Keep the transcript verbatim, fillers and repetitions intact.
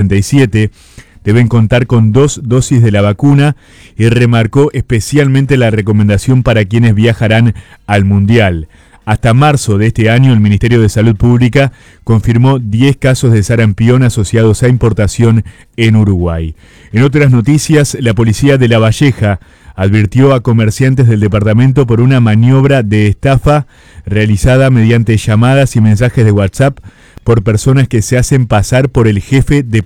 cincuenta y siete deben contar con dos dosis de la vacuna y remarcó especialmente la recomendación para quienes viajarán al Mundial. Hasta marzo de este año, el Ministerio de Salud Pública confirmó diez casos de sarampión asociados a importación en Uruguay. En otras noticias, la policía de La Valleja advirtió a comerciantes del departamento por una maniobra de estafa realizada mediante llamadas y mensajes de WhatsApp por personas que se hacen pasar por el jefe de